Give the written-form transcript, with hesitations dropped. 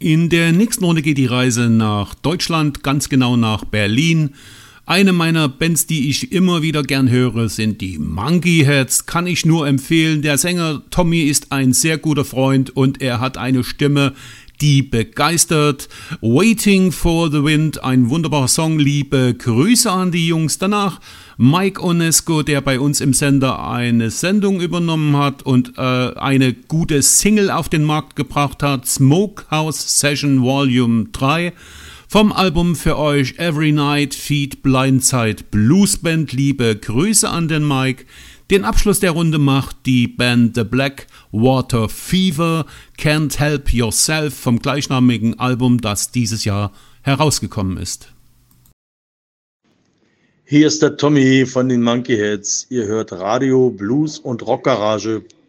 In der nächsten Runde geht die Reise nach Deutschland, ganz genau nach Berlin. Eine meiner Bands, die ich immer wieder gern höre, sind die Monkey Heads. Kann ich nur empfehlen. Der Sänger Tommy ist ein sehr guter Freund und er hat eine Stimme, die begeistert. Waiting for the Wind, ein wunderbarer Song. Liebe Grüße an die Jungs. Danach Mike Onesco, der bei uns im Sender eine Sendung übernommen hat und eine gute Single auf den Markt gebracht hat. Smokehouse Session Volume 3. Vom Album für euch Every Night Feed Blindside Blues Band. Liebe Grüße an den Mike. Den Abschluss der Runde macht die Band The Black Water Fever, Can't Help Yourself vom gleichnamigen Album, das dieses Jahr herausgekommen ist. Hier ist der Tommy von den Monkey Heads. Ihr hört Radio, Blues und Rockgarage